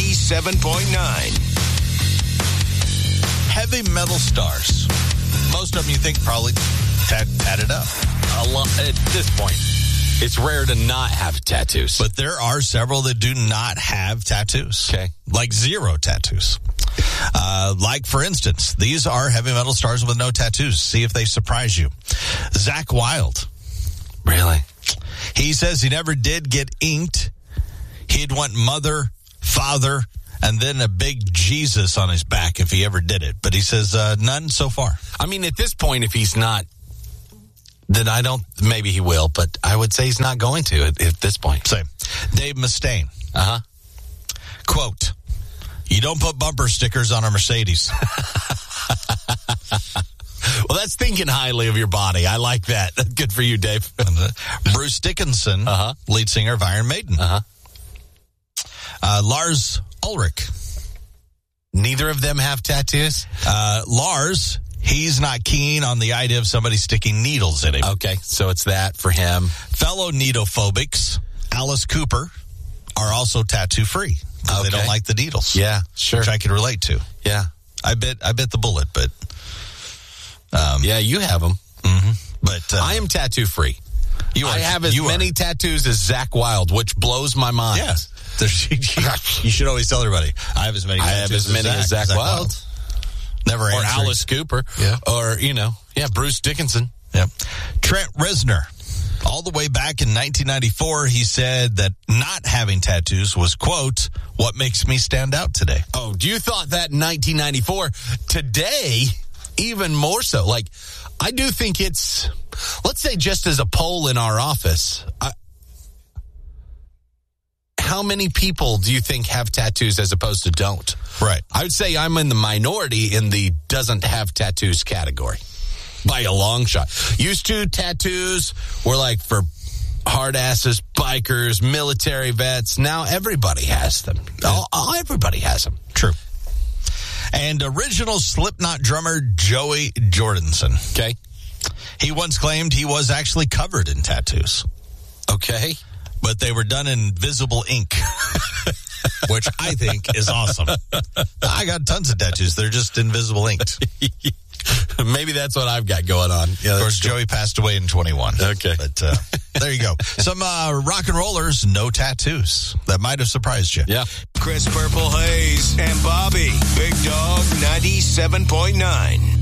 97.9. Heavy metal stars. Most of them you think probably tatted up. A lot at this point. It's rare to not have tattoos. But there are several that do not have tattoos. Okay. Like zero tattoos. Like, for instance, these are heavy metal stars with no tattoos. See if they surprise you. Zakk Wylde. Really? He says he never did get inked. He'd want mother, father, and then a big Jesus on his back if he ever did it. But he says none so far. I mean, at this point, if he's not, then I don't, maybe he will, but I would say he's not going to at this point. Same. Dave Mustaine. Uh-huh. Quote, you don't put bumper stickers on a Mercedes. Well, that's thinking highly of your body. I like that. Good for you, Dave. Bruce Dickinson, lead singer of Iron Maiden. Lars Ulrich. Neither of them have tattoos? Lars, he's not keen on the idea of somebody sticking needles in him. Okay, so it's that for him. Fellow needlephobics, Alice Cooper, are also tattoo-free. Okay. They don't like the needles. Yeah, sure. Which I can relate to. Yeah. I bit the bullet, but... yeah, you have them. Mm-hmm. But I am tattoo-free. I have as many tattoos as Zakk Wylde, which blows my mind. Yeah. You should always tell everybody, I have as many tattoos as Zakk Wylde. Never or answered. Alice Cooper. Yeah. Or, Bruce Dickinson. Yep. Trent Reznor. All the way back in 1994, he said that not having tattoos was, quote, what makes me stand out today. Oh, you thought that in 1994? Today, even more so. Like, I do think it's, let's say just as a poll in our office, how many people do you think have tattoos as opposed to don't? Right. I would say I'm in the minority in the doesn't have tattoos category. By a long shot. Used to, tattoos were like for hard asses, bikers, military vets. Now everybody has them. Everybody has them. True. And original Slipknot drummer Joey Jordison. Okay. He once claimed he was actually covered in tattoos. Okay. But they were done in visible ink. Which I think is awesome. I got tons of tattoos. They're just invisible inked. Maybe that's what I've got going on. Yeah, of course, Joey passed away in 21. Okay. But there you go. Some rock and rollers, no tattoos. That might have surprised you. Yeah. Chris Purple Hayes and Bobby. Big Dog 97.9.